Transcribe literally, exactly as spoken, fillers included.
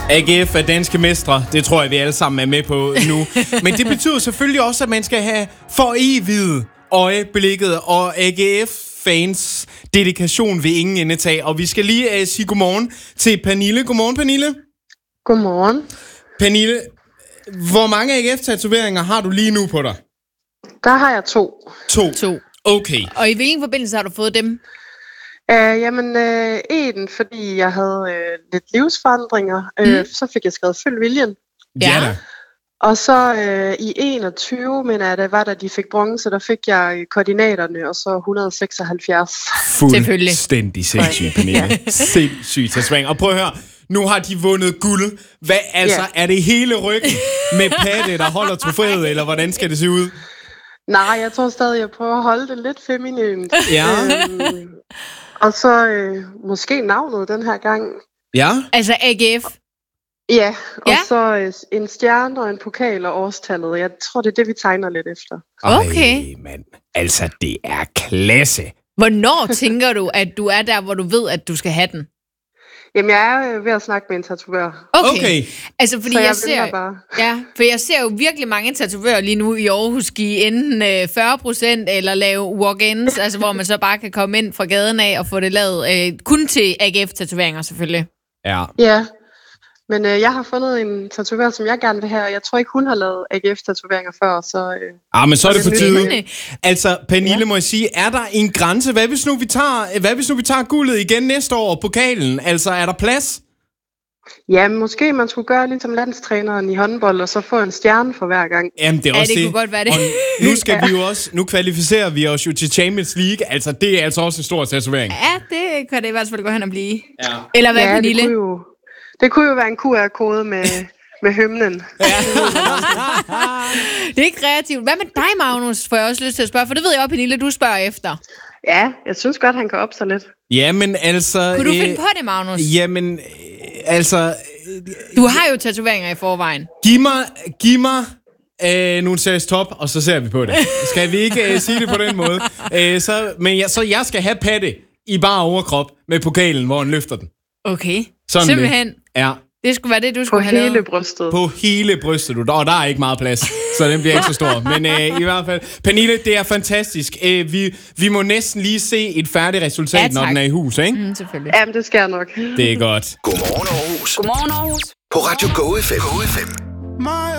A G F er danske mestre. Det tror jeg, vi alle sammen er med på nu. Men det betyder selvfølgelig også, at man skal have for evigt øjeblikket, og A G F-fans dedikation vil ingen endetage. Og vi skal lige uh, sige godmorgen til Pernille. Godmorgen, Pernille. Godmorgen. Pernille, hvor mange A G F-tatoveringer har du lige nu på dig? Der har jeg to. To? To. Okay. Og i hvilken forbindelse har du fået dem? Uh, jamen, uh, en, fordi jeg havde uh, lidt livsforandringer. Uh, mm. Så fik jeg skrevet følg viljen. Ja, ja da. Og så uh, i enogtyve, men at det var, da de fik bronze, der fik jeg koordinaterne, og så et hundrede og seksoghalvfjerds. Fuldstændig sindssygt, Pernille. Ja. Sindssygt tatovering. Og prøv at høre, nu har de vundet guld. Hvad, altså, ja. Er det hele ryggen med patte, der holder trofæet, eller hvordan skal det se ud? Nej, jeg tror stadig, jeg prøver at holde det lidt feminint. Ja. Øhm, og så øh, måske navnet den her gang. Ja. Altså A G F? Ja, og ja. så øh, en stjerne og en pokal og årstallet. Jeg tror, det er det, vi tegner lidt efter. Okay. Ej, mand. Altså, det er klasse. Hvornår tænker du, at du er der, hvor du ved, at du skal have den? Jamen, jeg er ved at snakke med en tatovør. Okay. okay. Altså, fordi så jeg, jeg ser, bare. Ja, for jeg ser jo virkelig mange tatovører lige nu i Aarhus give enten øh, fyrre procent eller lave walk-ins, altså hvor man så bare kan komme ind fra gaden af og få det lavet øh, kun til A G F-tatoveringer selvfølgelig. Ja. Ja, men øh, jeg har fundet en tatovør, som jeg gerne vil have, og jeg tror ikke, hun har lavet A G F-tatoveringer før, så... Øh, ah, men så er det for tide. tid. Altså, Pernille, ja. Må jeg sige, er der en grænse? Hvad hvis nu vi tager, hvad hvis nu vi tager guldet igen næste år, pokalen? Altså, er der plads? Ja, måske man skulle gøre ligesom landstræneren i håndbold, og så få en stjerne for hver gang. Jamen, det er ja, også det. det. Kunne godt være det. Og nu skal ja. vi jo også, nu kvalificerer vi os jo til Champions League. Altså, det er altså også en stor tatovering. Ja, det kan det i hvert fald gå hen og blive. Ja. Eller hvad, ja, Pernille? Det kunne, jo, det kunne jo være en Q R-kode med, med hymnen. Ja. Det er kreativt. Hvad med dig, Magnus? Får jeg også lyst til at spørge, for det ved jeg også, Pernille, du spørger efter. Ja, jeg synes godt, han kan op sig lidt. Jamen, altså... Kunne du øh, finde på det, Magnus? Jamen, øh, altså... Øh, du har jo tatoveringer i forvejen. Giv mig, giv mig øh, nogle seriøs top, og så ser vi på det. Skal vi ikke øh, sige det på den måde? Øh, så, men jeg, så jeg skal have patte i bare overkrop med pokalen, hvor han løfter den. Okay, sådan simpelthen. Det. Ja. Det skulle være det, du på skulle have hele lavet. brystet. På hele brystet, du. Og der er ikke meget plads, så den bliver ikke så stor. Men øh, i hvert fald, Pernille, det er fantastisk. Øh, vi, vi må næsten lige se et færdigt resultat, ja, når den er i hus, ikke? Mm, selvfølgelig. Jamen, det skal jeg nok. Det er godt. Godmorgen Aarhus. Godmorgen Aarhus. På Radio Go F M.